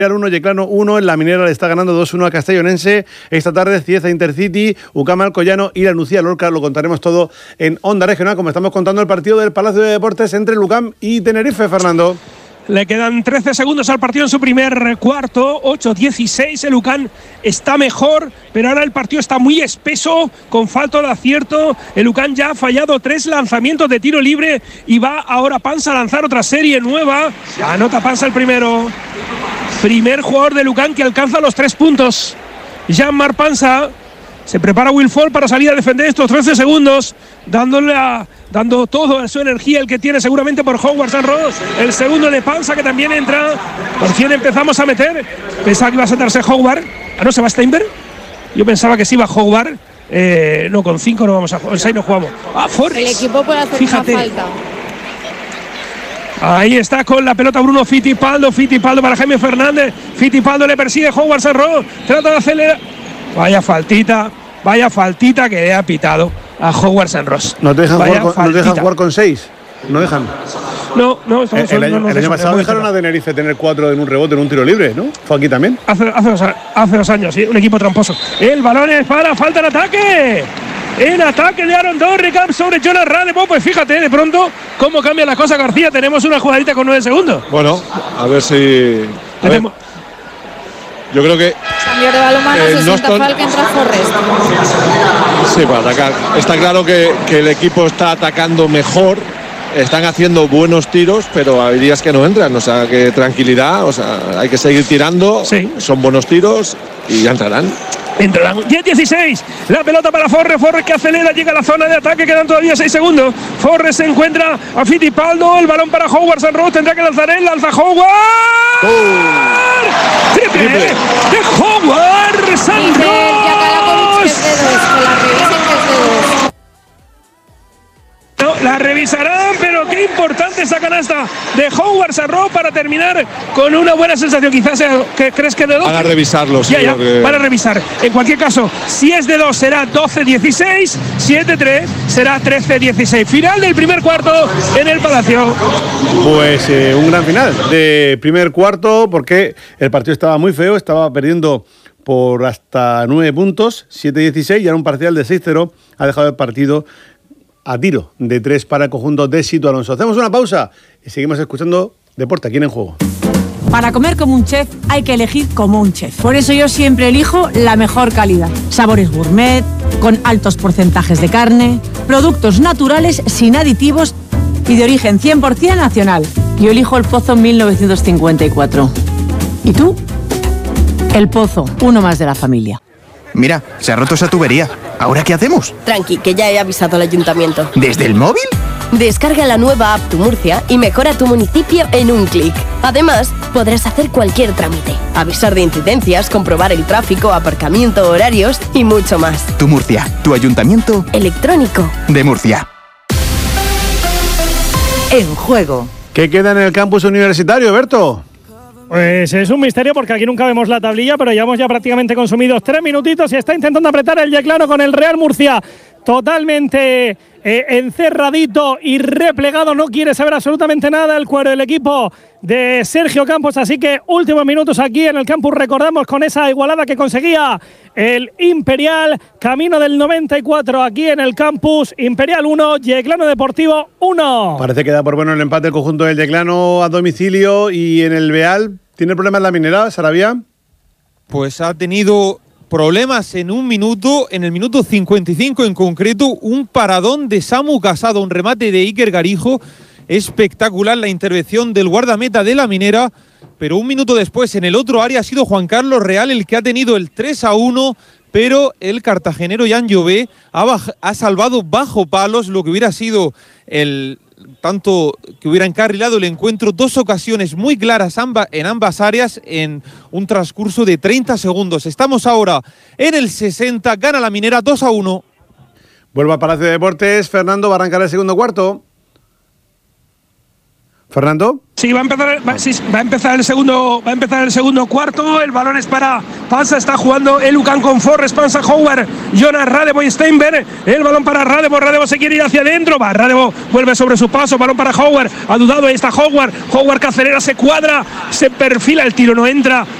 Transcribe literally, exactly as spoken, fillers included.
uno, Yeclano uno, en la Minera le está ganando dos uno a Castellonense. Esta tarde Cieza Intercity, Ucama Alcoyano y la Nucía Lorca. Lo contaremos todo en Onda Regional, como estamos contando el partido del Palacio de Deportes entre el UCAM y Tenerife, Fernando. Le quedan trece segundos al partido en su primer cuarto, ocho dieciséis, el UCAM está mejor, pero ahora el partido está muy espeso, con falta de acierto. El UCAM ya ha fallado tres lanzamientos de tiro libre y va ahora Pansa a lanzar otra serie nueva. Anota Pansa el primero. Primer jugador del UCAM que alcanza los tres puntos. Jean-Marc Pansa. Se prepara Will Ford para salir a defender estos trece segundos, dándole a, dando toda su energía, el que tiene seguramente por Howard San Ross. El segundo de Pansa, que también entra. Por fin empezamos a meter. Pensaba que iba a sentarse Howard. Ah, no, se va Steinberg. Yo pensaba que sí iba Howard. Eh, no, con cinco no vamos a jugar. En seis no jugamos. Ah, Forrest. El equipo puede hacer Fíjate. una falta. Ahí está con la pelota Bruno Fittipaldo. Fittipaldo para Jaime Fernández. Fittipaldo le persigue Howard San Ross. Trata de acelerar. Vaya faltita, vaya faltita que le ha pitado a Howard San Ross. ¿No te dejan, jugar con, ¿no te dejan jugar con seis? ¿No dejan? No, no. Estamos, el, el año, no, no, el año no, pasado no, dejaron a Tenerife tener cuatro en un rebote, en un tiro libre, ¿no? Fue aquí también. Hace, hace, dos, hace dos años, sí, un equipo tramposo. El balón es para, falta en ataque. En ataque de Aaron Dorricam sobre Jonas Radebo. Pues fíjate, de pronto, cómo cambia la cosa, García. Tenemos una jugadita con nueve segundos. Bueno, a ver si... A ver. Yo creo que... Cambio de balonmano, eh, se no sienta estoy... Falk, entra Forrest. Sí, para atacar. Está claro que, que el equipo está atacando mejor. Están haciendo buenos tiros, pero hay días que no entran. O sea, que tranquilidad. O sea, hay que seguir tirando. Sí. Son buenos tiros y ya entrarán. Entrarán. diez dieciséis. La pelota para Forrest. Forrest que acelera, llega a la zona de ataque. Quedan todavía seis segundos. Forrest se encuentra a Fittipaldo. El balón para Howard San Ross. Tendrá que lanzar él. Lanza Howard. ¡Oh! ¡Triple! ¡Triple! ¡De Howard San Ross! No, la revisarán, pero qué importante esa canasta de Howard San Ross para terminar con una buena sensación. Quizás sea, que crees que de dos. Van a revisarlo, sí. Ya, ya, que... van a revisar. En cualquier caso, si es de dos será doce dieciséis, si es de tres será trece dieciséis. Final del primer cuarto en el Palacio. Pues eh, un gran final de primer cuarto, porque el partido estaba muy feo, estaba perdiendo por hasta nueve puntos, siete dieciséis, y era un parcial de seis cero. Ha dejado el partido a tiro de tres para el conjunto de Sito Alonso. Hacemos una pausa y seguimos escuchando Deporte aquí en En Juego. Para comer como un chef hay que elegir como un chef. Por eso yo siempre elijo la mejor calidad. Sabores gourmet, con altos porcentajes de carne, productos naturales sin aditivos y de origen cien por ciento nacional. Yo elijo El Pozo mil novecientos cincuenta y cuatro. ¿Y tú? El Pozo, uno más de la familia. Mira, se ha roto esa tubería. ¿Ahora qué hacemos? Tranqui, que ya he avisado al ayuntamiento. ¿Desde el móvil? Descarga la nueva app Tu Murcia y mejora tu municipio en un clic. Además, podrás hacer cualquier trámite, avisar de incidencias, comprobar el tráfico, aparcamiento, horarios y mucho más. Tu Murcia, tu ayuntamiento electrónico de Murcia. En Juego. ¿Qué queda en el campus universitario, Berto? Pues es un misterio porque aquí nunca vemos la tablilla, pero llevamos ya prácticamente consumidos tres minutitos y está intentando apretar el Yeclano con el Real Murcia. Totalmente eh, encerradito y replegado, no quiere saber absolutamente nada el cuero del equipo de Sergio Campos, así que últimos minutos aquí en el campus, recordamos con esa igualada que conseguía el Imperial, camino del noventa y cuatro aquí en el campus. Imperial uno, Yeclano Deportivo uno. Parece que da por bueno el empate el conjunto del Yeclano a domicilio, y en el Beal, ¿tiene problemas la Minera, Sarabia? Pues ha tenido problemas en un minuto, en el minuto cincuenta y cinco en concreto, un paradón de Samu Casado, un remate de Iker Garijo. Espectacular la intervención del guardameta de la Minera, pero un minuto después en el otro área ha sido Juan Carlos Real el que ha tenido el tres a uno, pero el cartagenero Jan Llobé ha, baj- ha salvado bajo palos lo que hubiera sido el tanto que hubiera encarrilado el encuentro. Dos ocasiones muy claras amba, en ambas áreas en un transcurso de treinta segundos. Estamos ahora en el sesenta, gana la Minera dos a uno. Vuelve a Palacio de Deportes, Fernando, va a arrancar el segundo cuarto. Fernando. Sí, va a empezar, va, sí, va a empezar el segundo, va a empezar el segundo cuarto. El balón es para Pansa, está jugando el Lucan con Forrest, Pansa, Howard, Jonas, Radebo y Steinberg. El balón para Radebo, Radebo se quiere ir hacia adentro, va, Radebo vuelve sobre su paso, balón para Howard, ha dudado, ahí está Howard, Howard que acelera, se cuadra, se perfila, el tiro no entra.